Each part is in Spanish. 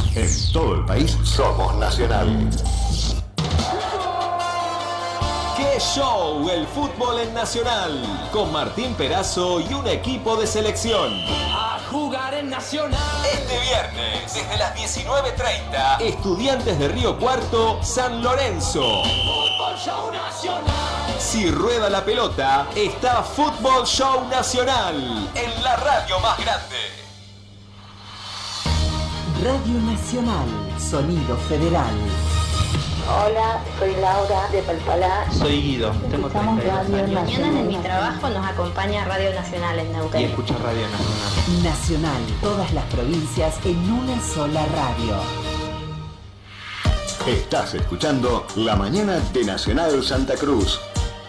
En todo el país somos Nacional. ¡Qué show! El fútbol en Nacional. Con Martín Perazo y un equipo de selección. A jugar en Nacional. Este viernes, desde las 19:30, Estudiantes de Río Cuarto, San Lorenzo. Fútbol Show Nacional. Si rueda la pelota, está Fútbol Show Nacional. En la radio más grande. Radio Nacional, sonido federal. Hola, soy Laura de Palpalá. Soy Guido, tengo 32 años. Mañanas en mi trabajo nos acompaña Radio Nacional en Neuquén. Y escucho Radio Nacional. Nacional, todas las provincias en una sola radio. Estás escuchando La Mañana de Nacional Santa Cruz.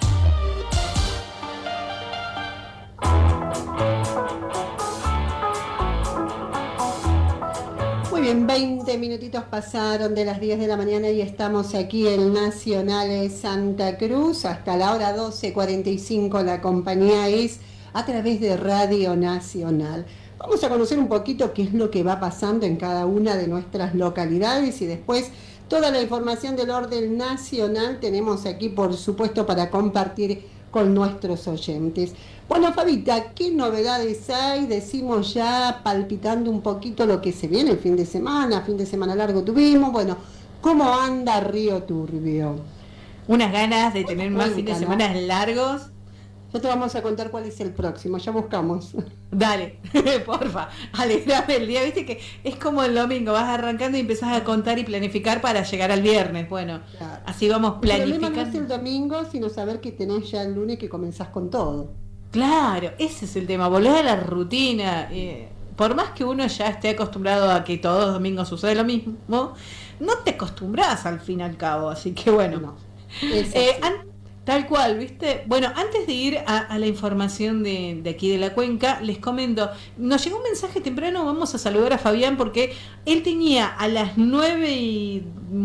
Muy bien, 20 minutitos pasaron de las 10 de la mañana y estamos aquí en Nacional Santa Cruz. Hasta la hora 12:45 la compañía es a través de Radio Nacional. Vamos a conocer un poquito qué es lo que va pasando en cada una de nuestras localidades y después toda la información del orden nacional tenemos aquí, por supuesto, para compartir con nuestros oyentes. Bueno, Fabita, ¿qué novedades hay? Decimos ya palpitando un poquito lo que se viene el fin de semana largo tuvimos. Bueno, ¿cómo anda Río Turbio? Unas ganas de tener más fines de semana largos. Ya te vamos a contar cuál es el próximo, ya buscamos. Dale, porfa, alegrame el día, viste que es como el domingo, vas arrancando y empezás a contar y planificar para llegar al viernes. Bueno, claro. Así vamos planificando. El problema no es el domingo, sino saber que tenés ya el lunes que comenzás con todo. Claro, ese es el tema, volver a la rutina. Por más que uno ya esté acostumbrado a que todos los domingos sucede lo mismo, no te acostumbras al fin y al cabo, así que bueno. No, tal cual, ¿viste? Bueno, antes de ir a la información de aquí de la cuenca, les comento, nos llegó un mensaje temprano, vamos a saludar a Fabián porque él tenía a las 9:15,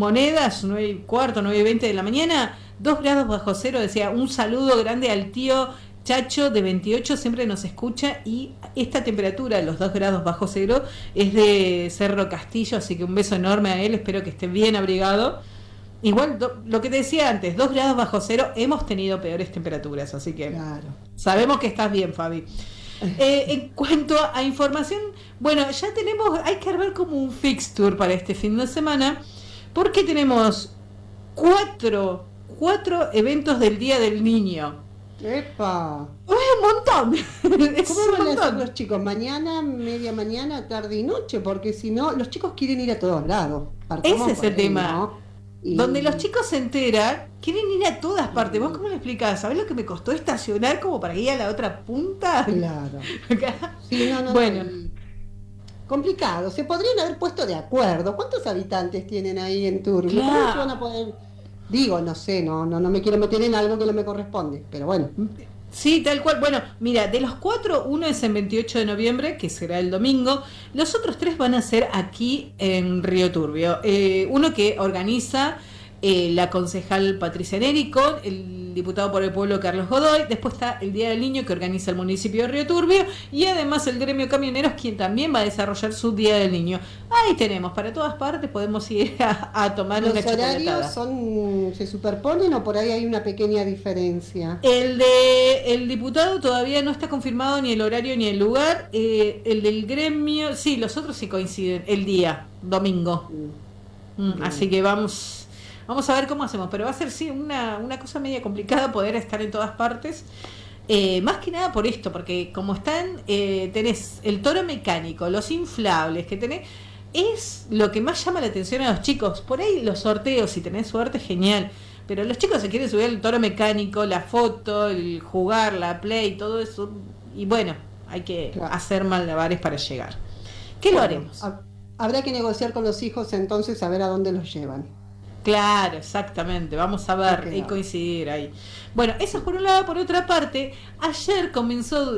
9:20 de la mañana, 2 grados bajo cero, decía un saludo grande al tío Chacho de 28, siempre nos escucha y esta temperatura, los 2 grados bajo cero, es de Cerro Castillo, así que un beso enorme a él, espero que esté bien abrigado. Igual, lo que te decía antes, 2 grados bajo cero, hemos tenido peores temperaturas, así que claro, sabemos que estás bien, Fabi. En cuanto a información, bueno, ya tenemos, hay que ver como un fixture para este fin de semana, porque tenemos cuatro eventos del Día del Niño. ¡Epa! ¡Es un montón! ¿Cómo van a hacer los chicos? ¿Mañana, media mañana, tarde y noche? Porque si no, los chicos quieren ir a todos lados. Ese es el tema, ¿no? Donde los chicos se enteran, quieren ir a todas partes. ¿Vos cómo le explicás? ¿Sabés lo que me costó estacionar como para ir a la otra punta? Claro. Sí, no. Bueno. Complicado. Se podrían haber puesto de acuerdo. ¿Cuántos habitantes tienen ahí en Turbio? Claro. ¿Cómo se van a poder...? Digo, no sé, no me quiero meter en algo que no me corresponde, pero bueno. Sí, tal cual. Bueno, mira, de los 4, uno es en 28 de noviembre, que será el domingo. Los otros 3 van a ser aquí en Río Turbio. Uno que organiza la concejal Patricia Neri con el diputado por el pueblo Carlos Godoy. Después está el Día del Niño que organiza el municipio de Río Turbio. Y además el gremio Camioneros, quien también va a desarrollar su Día del Niño. Ahí tenemos, para todas partes podemos ir a tomar una chocolatada. ¿Los horarios se superponen o por ahí hay una pequeña diferencia? El diputado todavía no está confirmado ni el horario ni el lugar. El del gremio, sí, los otros sí coinciden, el día, domingo. Así que vamos a ver cómo hacemos, pero va a ser sí una cosa media complicada poder estar en todas partes. Más que nada por esto, porque como están, tenés el toro mecánico, los inflables que tenés, es lo que más llama la atención a los chicos. Por ahí los sorteos, si tenés suerte, genial. Pero los chicos se quieren subir al toro mecánico, la foto, el jugar, la play, todo eso. Y bueno, hay que hacer malabares para llegar. ¿Qué lo haremos? Habrá que negociar con los hijos entonces a ver a dónde los llevan. Claro, exactamente, vamos a ver y coincidir ahí. Bueno, eso es por un lado. Por otra parte, ayer comenzó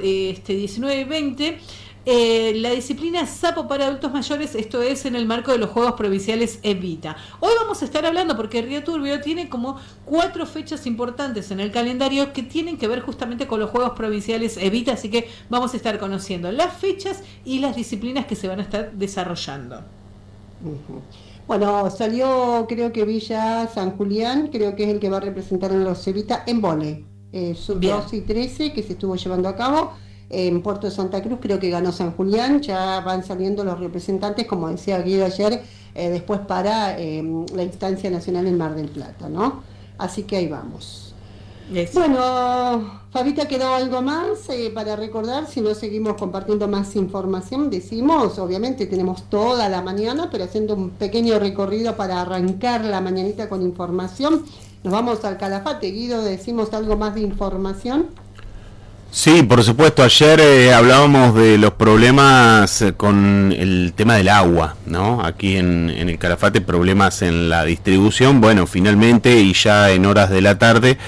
19-20 la disciplina Sapo para adultos mayores, esto es en el marco de los Juegos Provinciales Evita. Hoy vamos a estar hablando porque Río Turbio tiene como 4 fechas importantes en el calendario que tienen que ver justamente con los Juegos Provinciales Evita, así que vamos a estar conociendo las fechas y las disciplinas que se van a estar desarrollando. Bueno, salió, creo que Villa San Julián, creo que es el que va a representar en los Cevita en vóley, sub-12 y 13, que se estuvo llevando a cabo en Puerto de Santa Cruz. Creo que ganó San Julián, ya van saliendo los representantes, como decía Guido ayer, después para la instancia nacional en Mar del Plata, ¿no? Así que ahí vamos. Eso. Bueno, Fabita, ¿quedó algo más para recordar? Si no, seguimos compartiendo más información. Decimos, obviamente tenemos toda la mañana, pero haciendo un pequeño recorrido para arrancar la mañanita con información. Nos vamos al Calafate. Guido, ¿decimos algo más de información? Sí, por supuesto. Ayer hablábamos de los problemas con el tema del agua, ¿no? Aquí en el Calafate, problemas en la distribución. Bueno, finalmente y ya en horas de la tarde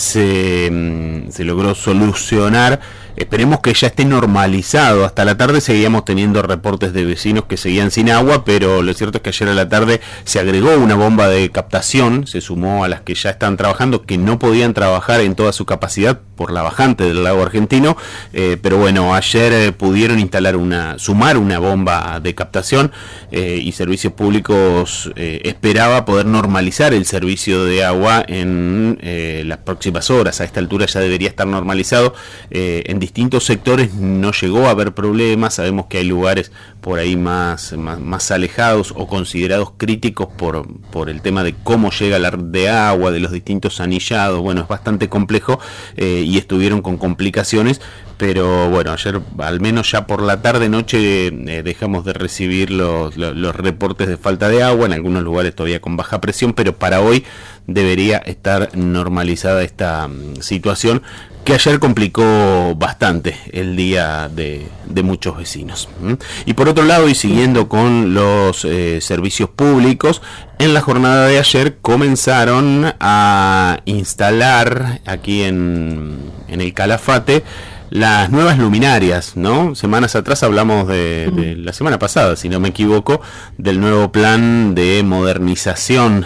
se logró solucionar. Esperemos que ya esté normalizado. Hasta la tarde seguíamos teniendo reportes de vecinos que seguían sin agua, pero lo cierto es que ayer a la tarde se agregó una bomba de captación, se sumó a las que ya están trabajando, que no podían trabajar en toda su capacidad por la bajante del lago argentino, pero bueno, ayer pudieron sumar una bomba de captación y Servicios Públicos esperaba poder normalizar el servicio de agua en las próximas horas. A esta altura ya debería estar normalizado. En distintos sectores no llegó a haber problemas. Sabemos que hay lugares por ahí más alejados o considerados críticos por el tema de cómo llega la red de agua, de los distintos anillados. Bueno, es bastante complejo y estuvieron con complicaciones, pero bueno, ayer al menos ya por la tarde-noche dejamos de recibir los reportes de falta de agua, en algunos lugares todavía con baja presión, pero para hoy debería estar normalizada esta situación que ayer complicó bastante el día de muchos vecinos. Y por otro lado, y siguiendo con los servicios públicos, en la jornada de ayer comenzaron a instalar aquí en el Calafate las nuevas luminarias, ¿no? Semanas atrás hablamos de la semana pasada, si no me equivoco, del nuevo plan de modernización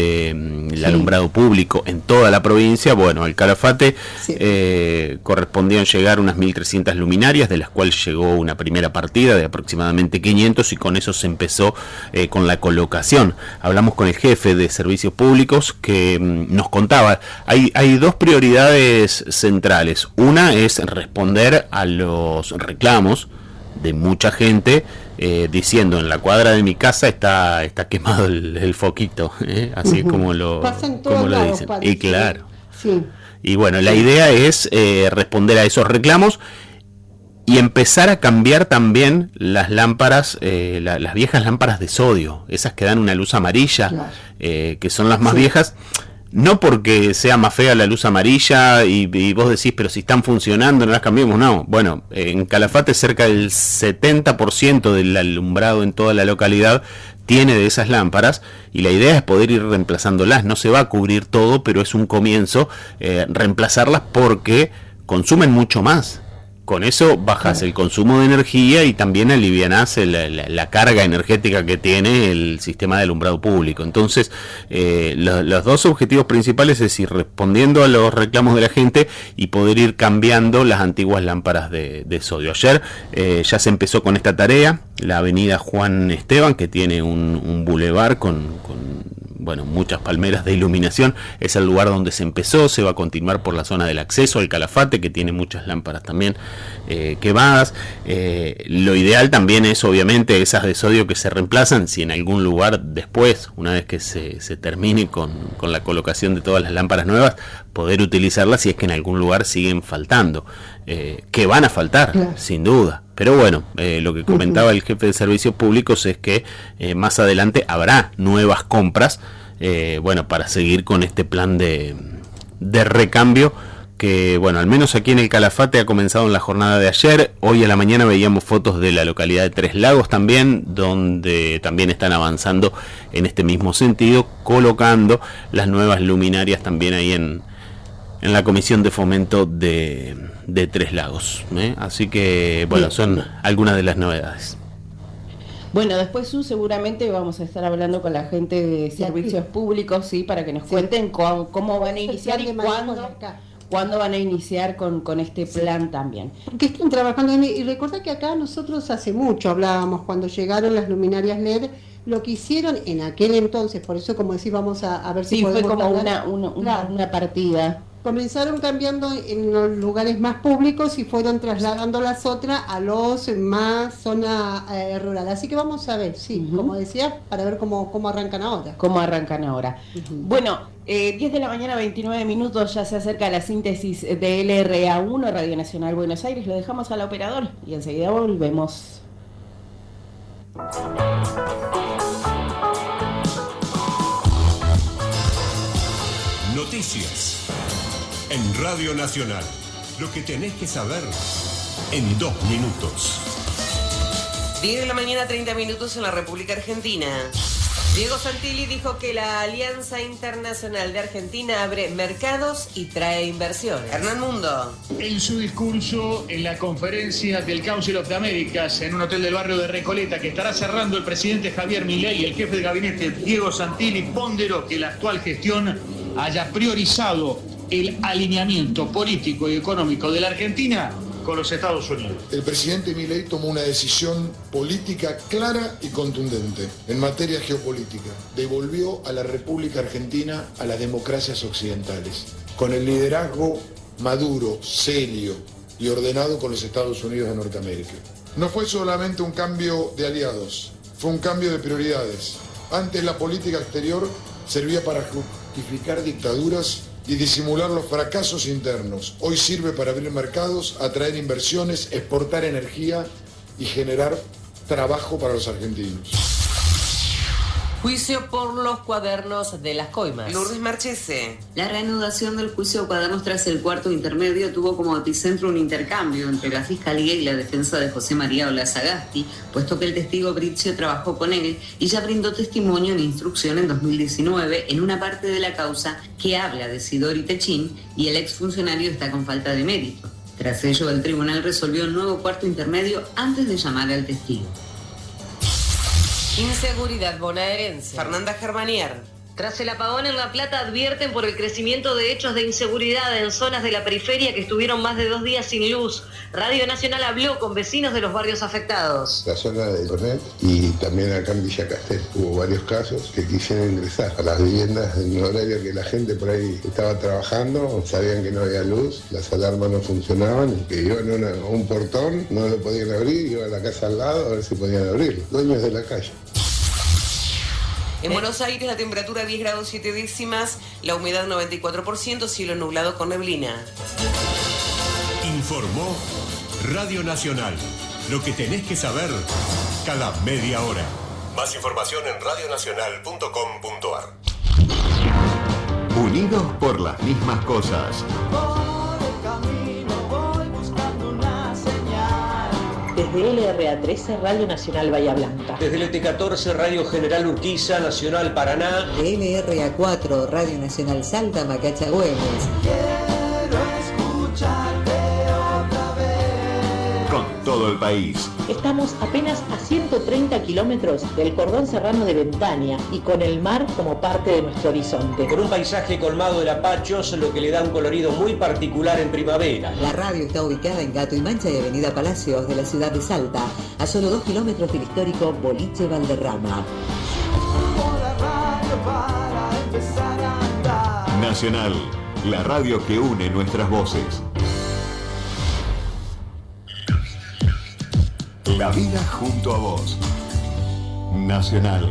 del alumbrado público en toda la provincia. Bueno, al Calafate correspondían llegar unas 1.300 luminarias, de las cuales llegó una primera partida de aproximadamente 500 y con eso se empezó con la colocación. Hablamos con el jefe de Servicios Públicos que nos contaba, hay dos prioridades centrales. Una es responder a los reclamos de mucha gente diciendo en la cuadra de mi casa está quemado el foquito, así es como lo dicen. Y claro. Sí. Y bueno, la idea es responder a esos reclamos y empezar a cambiar también las lámparas, las viejas lámparas de sodio, esas que dan una luz amarilla, claro. Que son las más viejas. No porque sea más fea la luz amarilla y vos decís, pero si están funcionando, no las cambiemos. No, bueno, en Calafate cerca del 70% del alumbrado en toda la localidad tiene de esas lámparas y la idea es poder ir reemplazándolas. No se va a cubrir todo, pero es un comienzo reemplazarlas porque consumen mucho más. Con eso bajas el consumo de energía y también alivianás la carga energética que tiene el sistema de alumbrado público. Entonces, los dos objetivos principales es ir respondiendo a los reclamos de la gente y poder ir cambiando las antiguas lámparas de sodio. Ayer ya se empezó con esta tarea, la avenida Juan Esteban, que tiene un bulevar con muchas palmeras de iluminación, es el lugar donde se empezó. Se va a continuar por la zona del acceso al Calafate, que tiene muchas lámparas también quemadas. Lo ideal también es obviamente esas de sodio que se reemplazan, si en algún lugar después, una vez que se termine con la colocación de todas las lámparas nuevas, poder utilizarlas si es que en algún lugar siguen faltando, que van a faltar, claro, sin duda. Pero bueno, lo que comentaba el jefe de Servicios Públicos es que más adelante habrá nuevas compras, para seguir con este plan de recambio que, bueno, al menos aquí en el Calafate ha comenzado en la jornada de ayer. Hoy a la mañana veíamos fotos de la localidad de Tres Lagos también, donde también están avanzando en este mismo sentido, colocando las nuevas luminarias también ahí en la Comisión de Fomento de Tres Lagos. Así que, bueno, son algunas de las novedades. Bueno, después seguramente vamos a estar hablando con la gente de Servicios Públicos, sí, para que nos cuenten cómo van a iniciar y cuándo van a iniciar con este plan también. Porque están trabajando y recuerda que acá nosotros hace mucho hablábamos cuando llegaron las luminarias LED lo que hicieron en aquel entonces, por eso como decís, vamos a ver si podemos... Sí, fue como hablar. una partida. Comenzaron cambiando en los lugares más públicos y fueron trasladando las otras a los más zona rural. Así que vamos a ver, sí, como decía, para ver cómo arrancan ahora. ¿Cómo arrancan ahora? Bueno, 10 de la mañana, 29 minutos, ya se acerca la síntesis de LRA1, Radio Nacional Buenos Aires. Lo dejamos al operador y enseguida volvemos. Noticias en Radio Nacional. Lo que tenés que saber en 2 minutos. 10 de la mañana, 30 minutos en la República Argentina. Diego Santilli dijo que la Alianza Internacional de Argentina abre mercados y trae inversiones. Hernán Mundo. En su discurso en la conferencia del Council of the Americas en un hotel del barrio de Recoleta que estará cerrando el presidente Javier Milei y el jefe de gabinete Diego Santilli ponderó que la actual gestión haya priorizado el alineamiento político y económico de la Argentina con los Estados Unidos. El presidente Milei tomó una decisión política clara y contundente en materia geopolítica. Devolvió a la República Argentina a las democracias occidentales, con el liderazgo maduro, serio y ordenado con los Estados Unidos de Norteamérica. No fue solamente un cambio de aliados, fue un cambio de prioridades. Antes la política exterior servía para justificar dictaduras y disimular los fracasos internos. Hoy sirve para abrir mercados, atraer inversiones, exportar energía y generar trabajo para los argentinos. Juicio por los cuadernos de las coimas. Lourdes Marchese. La reanudación del juicio de cuadernos tras el cuarto intermedio tuvo como epicentro un intercambio entre la Fiscalía y la defensa de José María Olazagasti, puesto que el testigo Brizio trabajó con él y ya brindó testimonio en instrucción en 2019 en una parte de la causa que habla de Sidori Techín y el exfuncionario está con falta de mérito. Tras ello, el tribunal resolvió un nuevo cuarto intermedio antes de llamar al testigo. Inseguridad bonaerense. Fernanda Germanier. Tras el apagón en La Plata advierten por el crecimiento de hechos de inseguridad en zonas de la periferia que estuvieron más de 2 días sin luz. Radio Nacional habló con vecinos de los barrios afectados. La zona de Cornet y también acá en Villa Castel hubo varios casos que quisieron ingresar a las viviendas en un horario que la gente por ahí estaba trabajando, sabían que no había luz, las alarmas no funcionaban, y que iban a un portón, no lo podían abrir, iban a la casa al lado a ver si podían abrirlo. Dueños de la calle. En Buenos Aires la temperatura 10 grados 7 décimas, la humedad 94%, cielo nublado con neblina. Informó Radio Nacional. Lo que tenés que saber cada media hora. Más información en radionacional.com.ar. Unidos por las mismas cosas. Desde LRA13, Radio Nacional Bahía Blanca. Desde el ET14, Radio General Urquiza, Nacional Paraná. De LRA4, Radio Nacional Salta, Macacha Güemes. Quiero escucharte otra vez. Con todo el país. Estamos apenas a 130 kilómetros del cordón serrano de Ventania y con el mar como parte de nuestro horizonte. Con un paisaje colmado de lapachos, lo que le da un colorido muy particular en primavera. La radio está ubicada en Gato y Mancha y Avenida Palacios de la ciudad de Salta, a solo 2 kilómetros del histórico Boliche Valderrama. Nacional, la radio que une nuestras voces. La vida junto a vos. Nacional.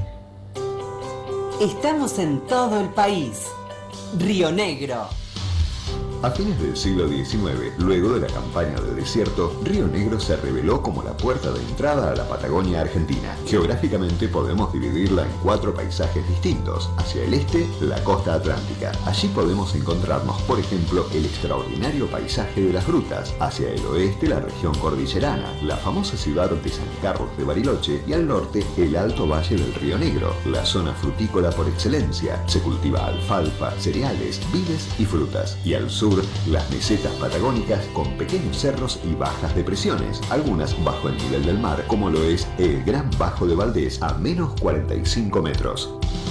Estamos en todo el país. Río Negro. A fines del siglo XIX, luego de la campaña de desierto, Río Negro se reveló como la puerta de entrada a la Patagonia Argentina. Geográficamente podemos dividirla en 4 paisajes distintos. Hacia el este, la costa atlántica. Allí podemos encontrarnos, por ejemplo, el extraordinario paisaje de las grutas. Hacia el oeste, la región cordillerana, la famosa ciudad de San Carlos de Bariloche, y al norte, el alto valle del Río Negro, la zona frutícola por excelencia. Se cultiva alfalfa, cereales, vides y frutas. Y al sur, las mesetas patagónicas con pequeños cerros y bajas depresiones, algunas bajo el nivel del mar, como lo es el Gran Bajo de Valdés a menos 45 metros.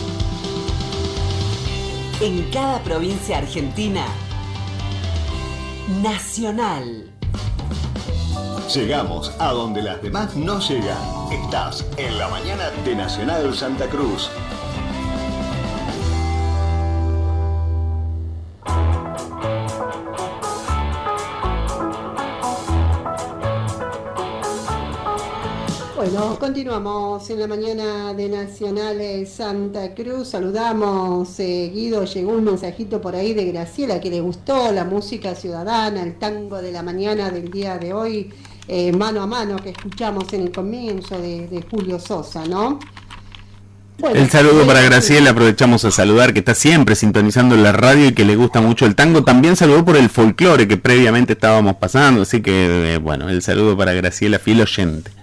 En cada provincia argentina, Nacional. Llegamos a donde las demás no llegan. Estás en la mañana de Nacional Santa Cruz. Bueno, continuamos en la mañana de Nacional Santa Cruz. Saludamos, Guido, llegó un mensajito por ahí de Graciela que le gustó la música ciudadana, el tango de la mañana del día de hoy, mano a mano, que escuchamos en el comienzo de Julio Sosa, ¿no? Bueno, el saludo para Graciela, aprovechamos a saludar, que está siempre sintonizando la radio y que le gusta mucho el tango. También saludó por el folclore que previamente estábamos pasando, así que, bueno, el saludo para Graciela, fiel oyente.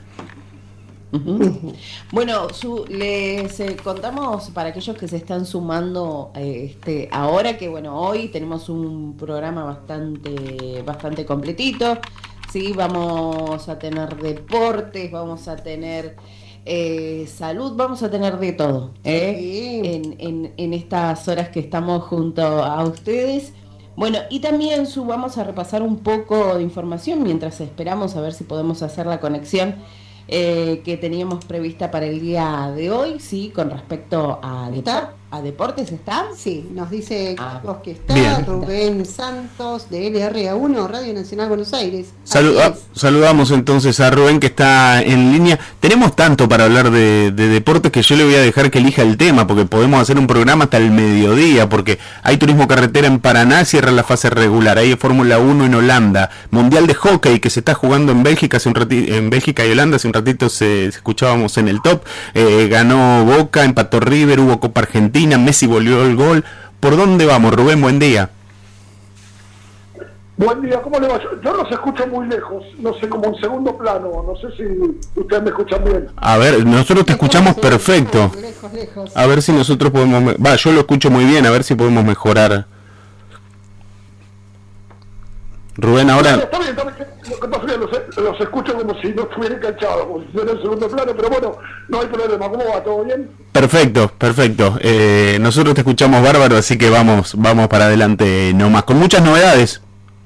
Bueno, les contamos para aquellos que se están sumando ahora que bueno, hoy tenemos un programa bastante completito. Sí, vamos a tener deportes, vamos a tener salud, vamos a tener de todo en estas horas que estamos junto a ustedes. Bueno, y también vamos a repasar un poco de información mientras esperamos a ver si podemos hacer la conexión que teníamos prevista para el día de hoy, sí, con respecto a deportes. ¿Está? Sí, nos dice Carlos que está. Bien. Rubén Santos de LRA1, Radio Nacional Buenos Aires. Saludamos entonces a Rubén que está en línea. Tenemos tanto para hablar de deportes que yo le voy a dejar que elija el tema, porque podemos hacer un programa hasta el mediodía, porque hay turismo carretera en Paraná, cierra la fase regular, hay Fórmula 1 en Holanda, Mundial de Hockey que se está jugando en Bélgica en Bélgica y Holanda, hace un ratito se escuchábamos en el top, ganó Boca, empató River, hubo Copa Argentina, Messi volvió el gol. ¿Por dónde vamos, Rubén? Buen día. Buen día, ¿cómo le va? Yo los escucho muy lejos, no sé, como en segundo plano, no sé si ustedes me escuchan bien. A ver, nosotros te escuchamos perfecto. Lejos. A ver si nosotros podemos... yo lo escucho muy bien, a ver si podemos mejorar. Rubén, ahora... Está bien. Lo que pasa es que los escucho como si no estuviera enganchado, como si estuviera en segundo plano, pero bueno, no hay problema. ¿Cómo va? ¿Todo bien? Perfecto. Nosotros te escuchamos bárbaro, así que vamos para adelante nomás. Con muchas novedades.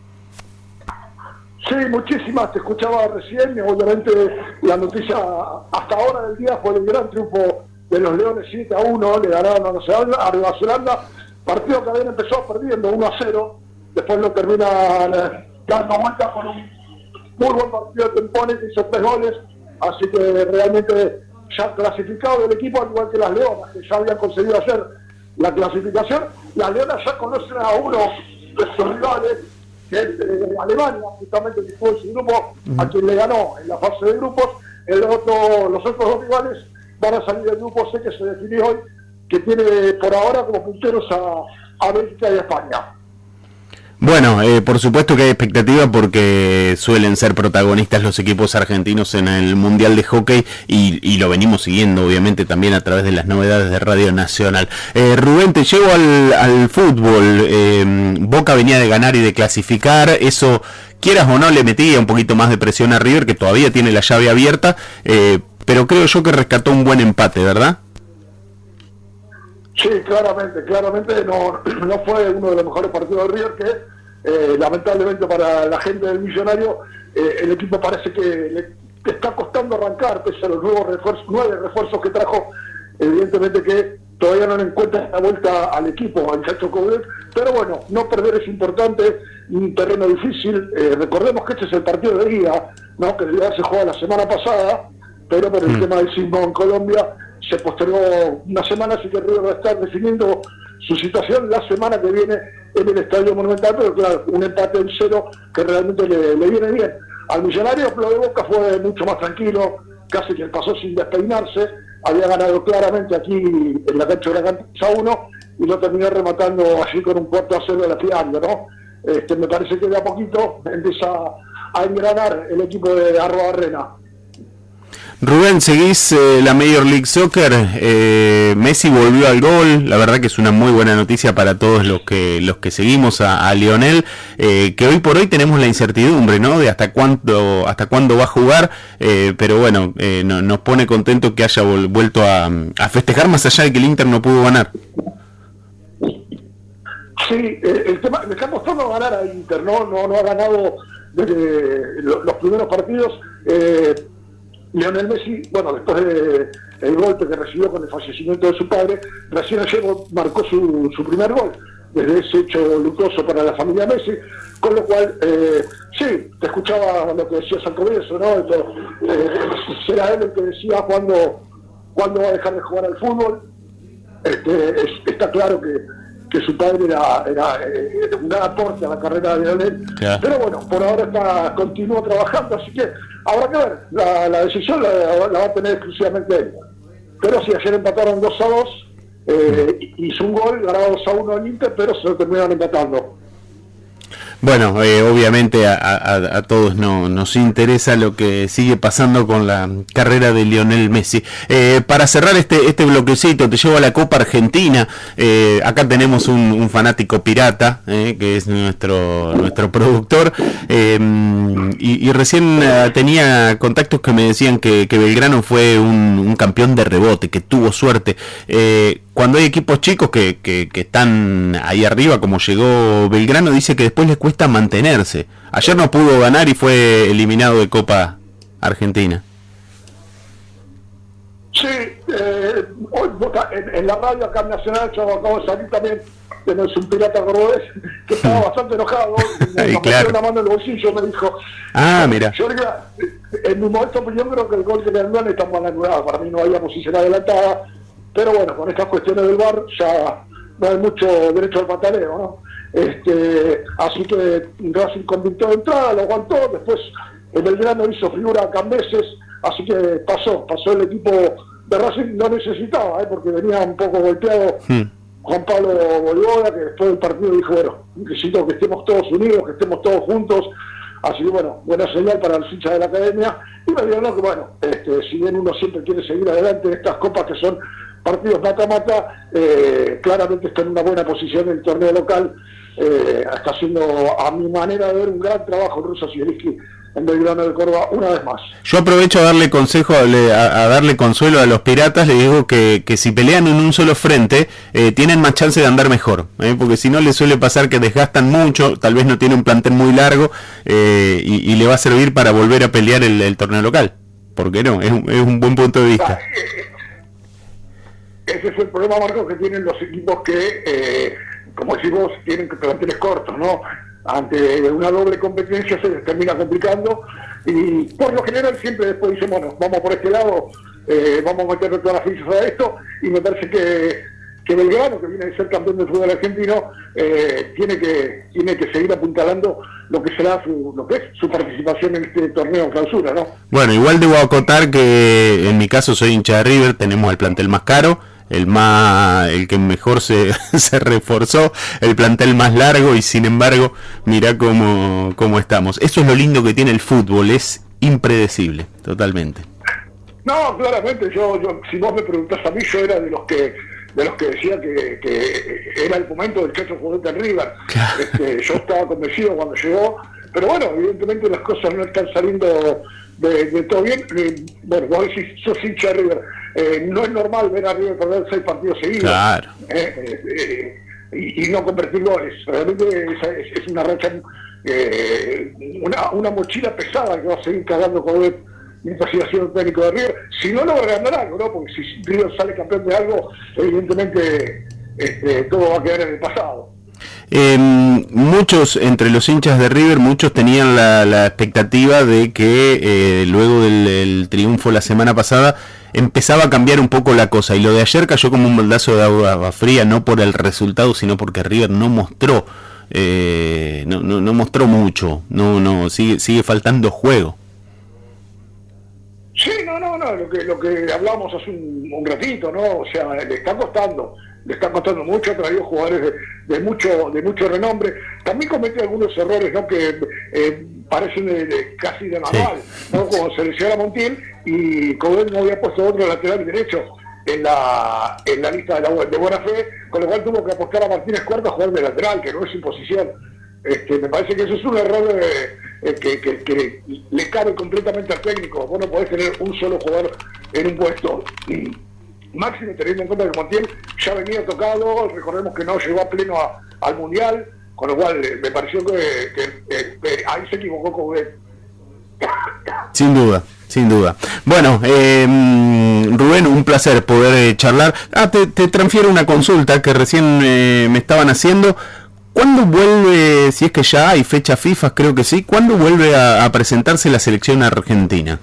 Sí, muchísimas. Te escuchaba recién. Obviamente la noticia hasta ahora del día fue el gran triunfo de los Leones 7-1. Le ganaron a Nueva Zelanda. Partido que habían empezado perdiendo 1-0. Después lo terminan dando vuelta con un muy buen partido de Tempones, hizo 3 goles, así que realmente ya clasificado del equipo, al igual que las Leonas, que ya habían conseguido ayer la clasificación. Las Leonas ya conocen a uno de sus rivales, que es Alemania, justamente que fue su grupo, a quien le ganó en la fase de grupos. Los otros dos rivales van a salir del grupo C, que se definió hoy, que tiene por ahora como punteros a Bélgica y a España. Bueno, por supuesto que hay expectativa porque suelen ser protagonistas los equipos argentinos en el Mundial de Hockey y lo venimos siguiendo obviamente también a través de las novedades de Radio Nacional. Rubén, te llevo al fútbol. Boca venía de ganar y de clasificar, eso quieras o no le metía un poquito más de presión a River, que todavía tiene la llave abierta, pero creo yo que rescató un buen empate, ¿verdad? Sí, claramente no fue uno de los mejores partidos de River, que lamentablemente para la gente del Millonario el equipo parece que le está costando arrancar, pese a los 9 refuerzos que trajo. Evidentemente que todavía no le encuentra la vuelta al equipo, al Chacho Coudet, pero bueno, no perder es importante, un terreno difícil. Recordemos que este es el partido de ida, ¿no? Que debía haberse jugado la semana pasada, pero por el tema del sismo en Colombia se postergó una semana, así que River va a estar definiendo su situación la semana que viene en el Estadio Monumental, pero claro, un empate en 0 que realmente le viene bien. Al Millonario, lo de Boca fue mucho más tranquilo, casi que pasó sin despeinarse, había ganado claramente aquí en la cancha de la Cancha 1 y lo terminó rematando allí con un 4-0 de la Fiario, ¿no? Me parece que de a poquito empieza a engranar el equipo de Arrobarrena. Rubén, seguís la Major League Soccer, Messi volvió al gol, la verdad que es una muy buena noticia para todos los que seguimos a Lionel, que hoy por hoy tenemos la incertidumbre, ¿no? De hasta cuándo va a jugar, pero bueno, nos pone contento que haya vuelto a festejar, más allá de que el Inter no pudo ganar. Sí, el tema le está costando ganar a Inter, no ha ganado desde los primeros partidos. Lionel Messi, bueno, después del golpe que recibió con el fallecimiento de su padre, recién ayer marcó su primer gol, desde ese hecho luctuoso para la familia Messi, con lo cual, sí, te escuchaba lo que decía Sancobeso, ¿no? Será él el que decía cuándo va a dejar de jugar al fútbol. Está claro que su padre era un gran aporte a la carrera de Lionel, claro. Pero bueno, por ahora continúa trabajando, así que habrá que ver, la decisión la va a tener exclusivamente él. Pero sí, ayer empataron 2-2, hizo un gol, ganaba 2-1 en Inter, pero se lo terminaron empatando. Bueno, obviamente a todos nos interesa lo que sigue pasando con la carrera de Lionel Messi. Para cerrar este bloquecito, te llevo a la Copa Argentina. Acá tenemos un fanático pirata, que es nuestro productor, y recién tenía contactos que me decían que Belgrano fue un campeón de rebote, que tuvo suerte. Cuando hay equipos chicos que están ahí arriba, como llegó Belgrano, dice que después les cuesta mantenerse. Ayer no pudo ganar y fue eliminado de Copa Argentina. Sí, hoy en la radio acá en Nacional, yo acabo de salir también, tenés un pirata cordobés que estaba bastante enojado, me metió una mano en el bolsillo, me dijo, mira. Yo en mi momento opinión creo que el gol que le dan está mal anulado, para mí no había posición adelantada, pero bueno, con estas cuestiones del VAR ya no hay mucho derecho al pataleo, ¿no? Así que Racing convirtió de entrada, lo aguantó, después el Belgrano hizo figura a Cambeses, así que pasó el equipo de Racing, no necesitaba, porque venía un poco golpeado Juan Pablo Bolívar, que después del partido dijo, bueno, necesito que estemos todos unidos, que estemos todos juntos, así que bueno, buena señal para los hinchas de la academia, y me dijeron que bueno, si bien uno siempre quiere seguir adelante en estas copas que son partidos mata-mata, claramente está en una buena posición en el torneo local, está haciendo, a mi manera de ver, un gran trabajo el ruso Zielinski en Belgrano de Córdoba una vez más. Yo aprovecho a darle consejo, a darle consuelo a los piratas, le digo que si pelean en un solo frente, tienen más chance de andar mejor, porque si no les suele pasar que desgastan mucho, tal vez no tiene un plantel muy largo, y le va a servir para volver a pelear el torneo local. ¿Por qué no? Es un buen punto de vista. Ese es el problema, Marcos, que tienen los equipos que, como decís vos, tienen planteles cortos, ¿no? Ante una doble competencia se les termina complicando y por lo general siempre después dicen, bueno, vamos por este lado, vamos a meterle todas las fichas a esto, y me parece que Belgrano, que viene de ser campeón del fútbol argentino, tiene que seguir apuntalando lo que será su participación en este torneo clausura, ¿no? Bueno, igual debo acotar que en mi caso soy hincha de River, tenemos el plantel más caro, el que mejor se reforzó, el plantel más largo, y sin embargo, mirá cómo estamos. Eso es lo lindo que tiene el fútbol, es impredecible, totalmente. No, claramente, yo si vos me preguntás a mí, yo era de los que decía que era el momento del Chacho Jodete en River. Yo estaba convencido cuando llegó, pero bueno, evidentemente las cosas no están saliendo de todo bien. Bueno, vos decís, sos hincha de River, no es normal ver a River perder 6 partidos seguidos, claro. Y no convertir goles. Realmente es una racha, una mochila pesada que va a seguir cargando Jodete mientras siga siendo técnico de River, si no logra ganar algo, ¿no? Porque si River sale campeón de algo, evidentemente todo va a quedar en el pasado. Muchos, entre los hinchas de River, muchos tenían la expectativa de que luego del triunfo la semana pasada empezaba a cambiar un poco la cosa, y lo de ayer cayó como un baldazo de agua fría, no por el resultado, sino porque River no mostró no mostró mucho, sigue faltando juego. Sí, no, lo que hablábamos hace un ratito, ¿no? O sea, le está costando mucho, ha traído jugadores de mucho renombre, también comete algunos errores, ¿no? Que parecen casi de manual, ¿no? Como se lesiona a Montiel y Codel no había puesto otro lateral derecho en la lista de buena fe, con lo cual tuvo que apostar a Martínez Cuarta a jugar de lateral, que no es su posición. Me parece que eso es un error que le cabe completamente al técnico. Vos no podés tener un solo jugador en un puesto. Máximo teniendo en cuenta que Montiel ya venía tocado, recordemos que no llegó a pleno al Mundial, con lo cual me pareció que ahí se equivocó con él. Sin duda, sin duda. Bueno, Rubén, un placer poder charlar. Te transfiero una consulta que recién me estaban haciendo. ¿Cuándo vuelve, si es que ya hay fecha FIFA, creo que sí, cuándo vuelve a presentarse la selección argentina?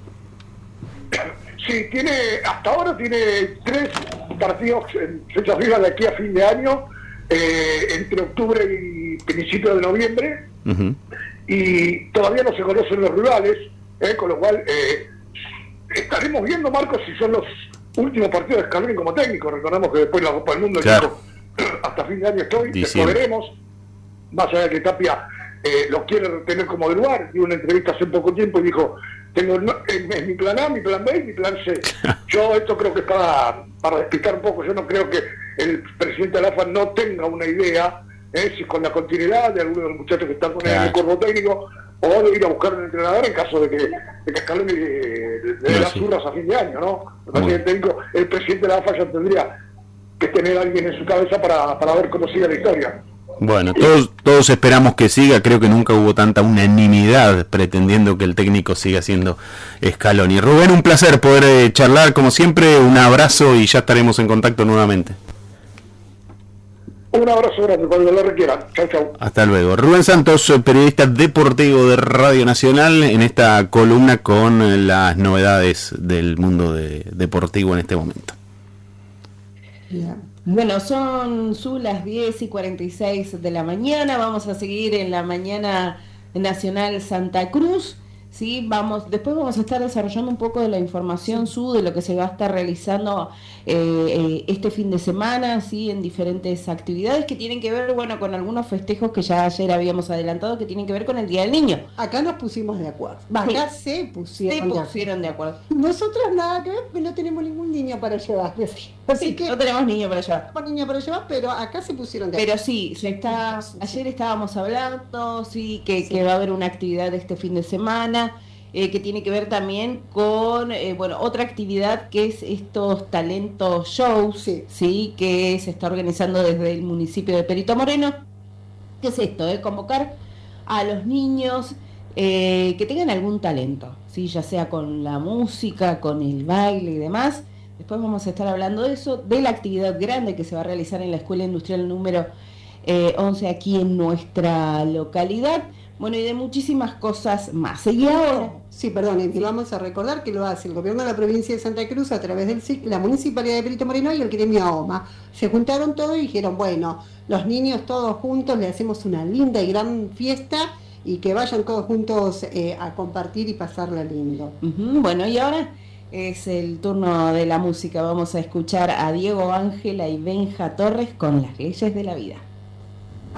Sí, hasta ahora tiene 3 partidos en fecha FIFA de aquí a fin de año, entre octubre y principio de noviembre, y todavía no se conocen los rivales, con lo cual estaremos viendo, Marcos, si son los últimos partidos de Scaloni como técnico. Recordamos que después de la Copa del Mundo dijo, hasta fin de año después veremos, más allá de que Tapia los quiere tener como de lugar. Dio una entrevista hace poco tiempo y dijo, tengo mi plan A, mi plan B y mi plan C. Yo esto creo que es para despistar un poco. Yo no creo que el presidente de la AFA no tenga una idea, si con la continuidad de algunos de los muchachos que están con él en el cuerpo técnico, o de ir a buscar un entrenador en caso de que Scaloni le dé las urras a fin de año, ¿no? El presidente de la AFA ya tendría que tener a alguien en su cabeza para ver cómo sigue la historia. Bueno, todos esperamos que siga. Creo que nunca hubo tanta unanimidad pretendiendo que el técnico siga siendo Scaloni. Rubén, un placer poder charlar como siempre. Un abrazo y ya estaremos en contacto nuevamente. Un abrazo grande cuando lo requieran. Chau, chau. Hasta luego. Rubén Santos, periodista deportivo de Radio Nacional, en esta columna con las novedades del mundo deportivo en este momento. Bueno, son las 10:46 de la mañana. Vamos a seguir en la mañana nacional Santa Cruz. Sí, después vamos a estar desarrollando un poco de la información de lo que se va a estar realizando este fin de semana, sí, en diferentes actividades que tienen que ver, bueno, con algunos festejos que ya ayer habíamos adelantado, que tienen que ver con el Día del Niño. Acá nos pusimos de acuerdo. Acá se pusieron de acuerdo. Nosotros nada que ver, porque no tenemos ningún niño para llevar. Así que no tenemos niño para llevar. No niño para llevar, pero acá se pusieron de acuerdo. Pero sí, ayer estábamos hablando, sí, que va a haber una actividad este fin de semana. Que tiene que ver también con otra actividad que es estos talentos shows, sí, que se está organizando desde el municipio de Perito Moreno. ¿Qué es esto? Convocar a los niños que tengan algún talento, ¿sí? Ya sea con la música, con el baile y demás. Después vamos a estar hablando de eso, de la actividad grande que se va a realizar en la Escuela Industrial número 11 aquí en nuestra localidad. Bueno, y de muchísimas cosas más. Y ahora... Sí, perdón, y vamos a recordar que lo hace el gobierno de la provincia de Santa Cruz a través del SIC, la Municipalidad de Perito Moreno y el gremio AOMA. Se juntaron todos y dijeron, bueno, los niños todos juntos le hacemos una linda y gran fiesta y que vayan todos juntos a compartir y pasarla lindo. Bueno, y ahora es el turno de la música. Vamos a escuchar a Diego Ángela y Benja Torres con Las Leyes de la Vida.